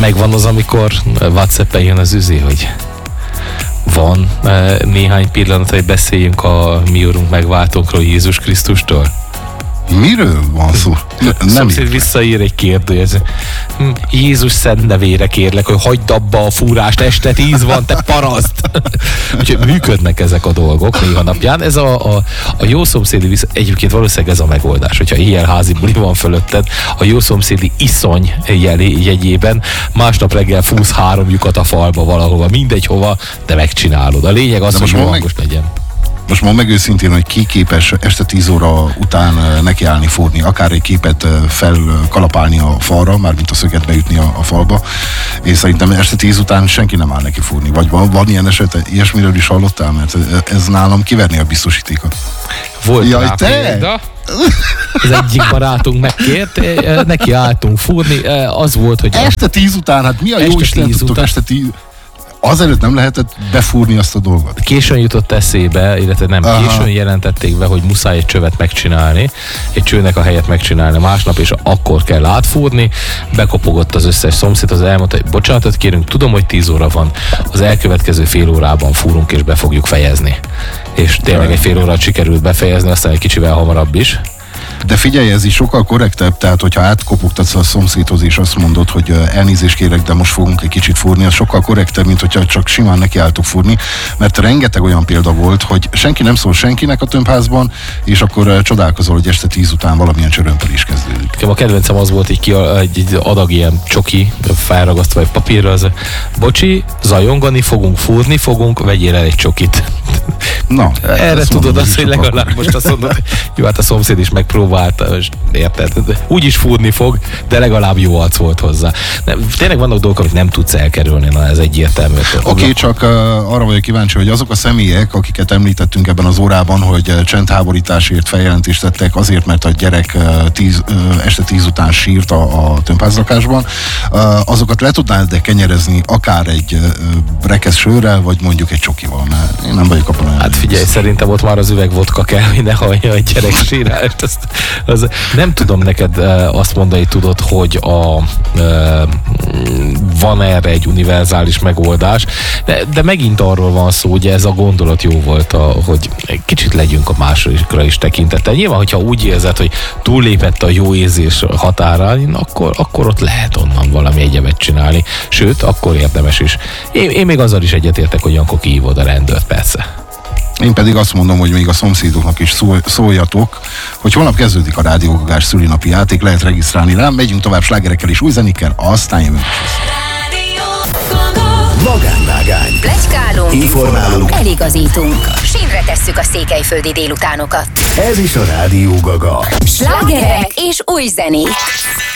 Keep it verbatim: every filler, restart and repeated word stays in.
megvan az, amikor WhatsApp-en jön az üzi, hogy van e, néhány pillanat, hogy beszéljünk a mi úrunk megváltónkról, Jézus Krisztustól? Miről van szó? Nem szomszéd visszaír egy kérdőjező. Jézus szent nevére kérlek, hogy hagyd abba a fúrást, este tíz van, te paraszt! Úgyhogy működnek ezek a dolgok néha napján. Ez a, a, a jó szomszédi visz... Egyébként valószínűleg ez a megoldás, hogyha ilyen házi buli van fölötted, a jó szomszédi iszony jeli, jegyében másnap reggel fúsz három lyukat a falba valahova, mindegy hova, de megcsinálod. A lényeg az, hogy hangos meg... legyen. Most mondd meg őszintén, hogy ki képes este tíz óra után nekiállni fúrni, akár egy képet felkalapálni a falra, mármint a szöget beütni a, a falba, és szerintem este tíz után senki nem áll neki fúrni. Vagy van, van ilyen eset, ilyesmiről is hallottál, mert ez nálam kiverni a biztosítékot. Volt Jaj, rá te? példa. Az egyik barátunk megkért, neki álltunk fúrni, az volt, hogy... Este tíz után, hát mi a jó Isten tudtok este tíz... Azelőtt nem lehetett befúrni azt a dolgot. Későn jutott eszébe, illetve nem, Aha. későn jelentették be, hogy muszáj egy csövet megcsinálni, egy csőnek a helyet megcsinálni másnap, és akkor kell átfúrni. Bekopogott az összes szomszéd, az elmondta, hogy bocsánatot kérünk, tudom, hogy tíz óra van, az elkövetkező fél órában fúrunk, és be fogjuk fejezni. És tényleg egy fél órát sikerült befejezni, aztán egy kicsivel hamarabb is. De figyelj, ez is sokkal korrektebb, tehát hogyha átkopogtatsz a szomszédhoz és azt mondod, hogy elnézést kérek, de most fogunk egy kicsit fúrni, az sokkal korrektebb, mint hogyha csak simán nekiálltok fúrni, mert rengeteg olyan példa volt, hogy senki nem szól senkinek a tömbházban, és akkor csodálkozol, hogy este tíz után valamilyen csörömpel is kezdődik. A kedvencem az volt, hogy ki egy, egy adag ilyen csoki felragasztva egy papírra, az bocsi, zajongani fogunk, fúrni fogunk, vegyél el egy csokit. Na, erre tudod azt, hogy legalább akkor. Most azt mondod, hogy jó, hát a szomszéd is megpróbálta, érted? Úgy is fúrni fog, de legalább jó arc volt hozzá. Nem, tényleg vannak dolgok, amit nem tudsz elkerülni, na ez egyértelmű. Oké, okay, csak uh, arra vagyok kíváncsi, hogy azok a személyek, akiket említettünk ebben az órában, hogy uh, csendháborításért feljelentést tettek azért, mert a gyerek uh, tíz, uh, este tíz után sírt a, a tömbházlakásban, uh, azokat le tudnád de kenyerezni akár egy uh, rekesz sörrel, vagy mondjuk egy csokival, mert én nem vagyok abban. Hát figyelj, szerintem ott már az üveg vodka kell, hogy ne hallja a gyerek sírást. Azt, az, nem tudom neked uh, azt mondani, tudod, hogy a, uh, van erre egy univerzális megoldás, de, de megint arról van szó, hogy ez a gondolat jó volt, a, hogy kicsit legyünk a másikra is tekintettel. Nyilván, hogyha úgy érzed, hogy túllépett a jó érzés határán, akkor, akkor ott lehet onnan valami egyebet csinálni. Sőt, akkor érdemes is. Én, én még azzal is egyetértek, hogy olyankor kihívod a rendőrt, persze. Én pedig azt mondom, hogy még a szomszédoknak is szóljatok, hogy holnap kezdődik a Rádió Gagás szülinapi játék, lehet regisztrálni rám, megyünk tovább slágerekkel és új zenékkel, aztán jövünk is. Magánvágány. Pletykálunk, informálunk, eligazítunk. Sínre tesszük a székelyföldi délutánokat. Ez is a Rádió Gaga. Slágerek és új zenék.